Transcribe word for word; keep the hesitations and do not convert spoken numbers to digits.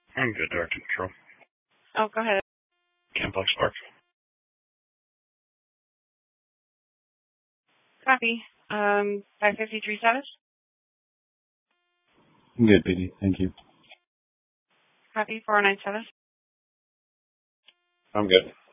I'm good, Director Control. Oh, go ahead. Campbell Spark. Copy. Um, five fifty-three status? I'm good, P D. Thank you. Copy. four oh nine status? I'm good.